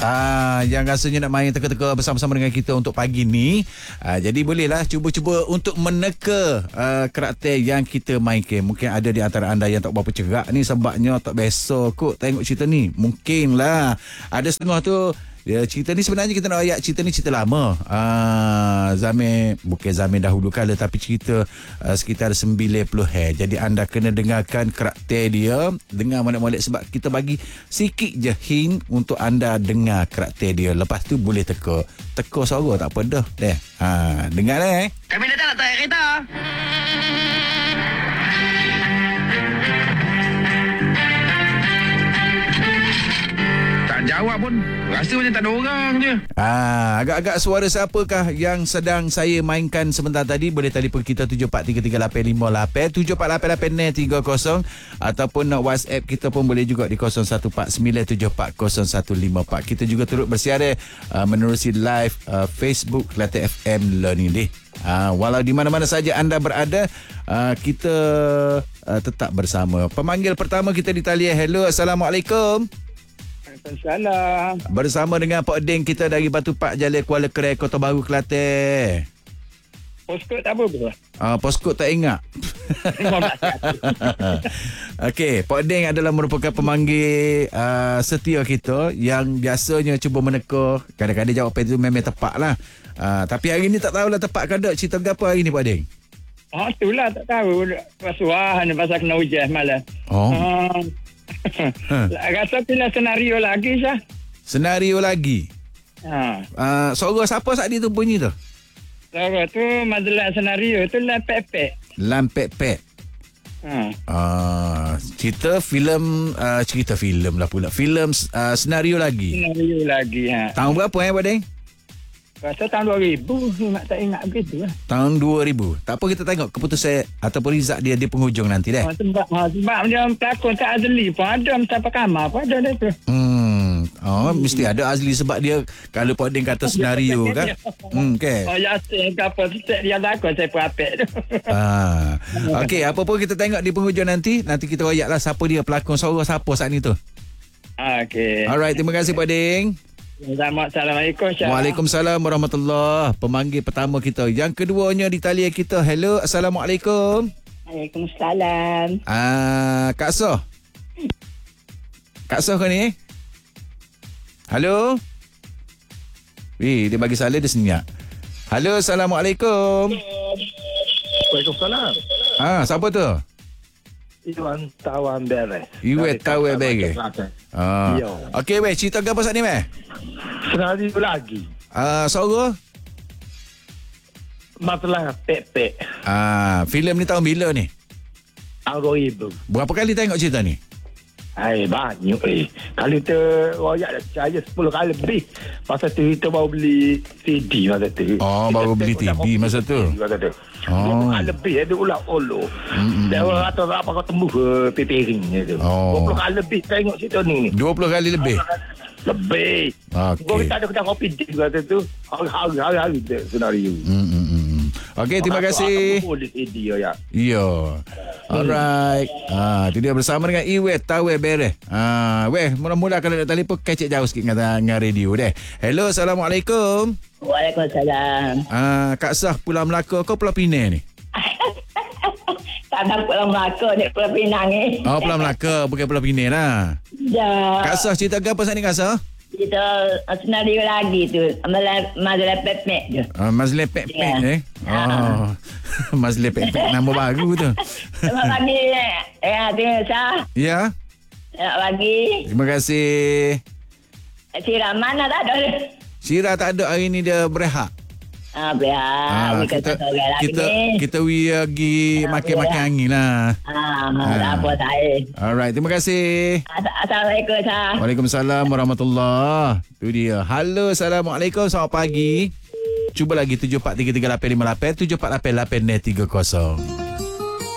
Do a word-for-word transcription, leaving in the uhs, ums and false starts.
Ah, yang rasanya nak main teka-teka bersama-sama dengan kita untuk pagi ni. Ah, jadi bolehlah cuba-cuba untuk meneka uh, karakter yang kita mainkan. Mungkin ada di antara anda yang tak berapa cerak ni sebabnya tak biasa kot tengok cerita ni. Mungkinlah ada setengah tu. Ya, cerita ni sebenarnya kita nak ayat cerita ni cerita lama. Ah, zaman bukan zaman dahulu kala tapi cerita uh, sekitar sembilan puluh eh. Jadi anda kena dengarkan karakter dia, dengar molek-molek sebab kita bagi sikit je hint untuk anda dengar karakter dia. Lepas tu boleh teka. Teka suara tak apa dah. Deh. Ha, dengar eh. Kami datang nak tarik kereta. Jawab pun rasa macam tak ada orang je. Ah, agak-agak suara siapakah yang sedang saya mainkan sebentar tadi? Boleh telefon kita tujuh empat tiga tiga lapan lima lapan tujuh empat lapan lapan tiga kosong ataupun nak WhatsApp kita pun boleh juga di kosong satu empat sembilan tujuh empat kosong satu lima empat. Kita juga turut bersiaran uh, menerusi live uh, Facebook Kelantan F M Learning Day. Uh, walau di mana-mana saja anda berada, uh, kita uh, tetap bersama. Pemanggil pertama kita di talian. Hello, Assalamualaikum. Salam. Bersama dengan Pak Deng kita dari Batu Pak Jalan Kuala Kerai, Kota Baru, Kelantan. Poskod tak apa ke? Ah, poskod tak ingat. Okey, Pak Deng adalah merupakan pemanggil uh, setia kita yang biasanya cuba meneka. Kadang-kadang jawapan itu memang tepat lah. Uh, tapi hari ni tak tahulah tepat ke tak. Cerita apa hari ni Pak Deng? Oh, itulah tak tahu. Pasuahan pasal kena hujan malam. Oh. Uh, Ha. Rasa pilih senario lagi sah. Senario lagi. Ha. Uh, suara siapa saat dia tu bunyi tu? Suara tu majalah senario tu lah pepek. Lampek-pek. Ha. Uh, cerita filem uh, cerita filem lah pula. Filem uh, senario lagi. Senario lagi ha. Tahun berapa eh Pak Deng? Rasa tahun dua ribu. Nak tak ingat begitu lah. Tahun dua ribu. Tak apa, kita tengok keputusan ataupun result dia di penghujung nanti deh. Ha, sebab, ha, sebab dia pelakon tak Azli pun ada. Siapa kamar pun ada dia tu. Hmm. Oh, hmm. mesti ada Azli sebab dia kalau Pak Deng kata senario kan. Hmm, okey. Oh, Yasin ke apa. Setiap dia lakon saya perapek tu. Ah. Okey, apa pun kita tengok di penghujung nanti. Nanti kita royaklah siapa dia pelakon suara siapa saat ni tu. Okey. Alright, terima kasih Pak Deng. Assalamualaikum. Waalaikumsalam warahmatullahi. Pemanggil pertama kita. Yang keduanya di talian kita. Hello, Assalamualaikum. Waalaikumsalam. Ah, Kak Soh. Kak Soh ke ni? Halo? Wih, dia bagi salah dia senyap. Halo, Assalamualaikum. Waalaikumsalam. Ah, siapa tu? Iwan Tawan Beres. Iwan Tawan Beres. Ah. Okey, weh, cerita apa saat ni, weh? Senario lagi. Ah, suara? Masalah pek-pek. Ah, filem ni tahun bila ni? Tahun dua ribu. Berapa kali tengok cerita ni? Hai, banyak eh. Kalau kita royak dah percaya sepuluh kali lebih. Masa tu kita baru beli C D masa tu. Oh, kita baru beli T V masa tu. Masa tu. Oh. dua puluh kali lebih ada ulang olo. Dan orang kata apa kau temu ke pepering tu. Oh. dua puluh kali lebih tengok cerita ni. dua puluh kali lebih? Lebih. Okey. Kau kita ada kedai kopi di kata tu. Hari-hari tu senario. Hmm, hmm, hmm. Okey, terima kasih. Boleh C D ya. Ya. Alright. Ah, tu dia bersama dengan Iwet Tawe Beres. Ah, weh, mula-mula kalau nak telefon kecek jauh sikit dengan, dengan radio deh. Hello, Assalamualaikum. Waalaikumsalam. Ah, Kak Sah Pulau Melaka, kau Pulau Pinang ni? Tak ada Pulau Melaka ni, Pulau Pinang ni. Oh, Pulau Melaka, bukan Pulau Pinang lah. Ya. Kak Sah, cerita apa saat ni Kak Sah? Kita senario lagi tu. Majalah pepek tu. Ah, Mazlin Pek-Pek Ya. eh. Oh. Mazlin Pek-Pek nama baru tu. Terima bagi eh terima Sah. Ya. Nak bagi. Terima kasih. Siram mana tak ada. Syira tak ada hari ni, dia berehat. Ah, berat. Ah, kita kita kita we pergi makan-makan angin lah. Ah, tak apa tak eh. Alright, terima kasih. Assalamualaikum Sah. Waalaikumsalam warahmatullahi. Tu dia. Halo, Assalamualaikum. Selamat pagi. Cuba lagi tujuh empat tiga tiga lapan lima lapan tujuh empat lapan lapan tiga kosong.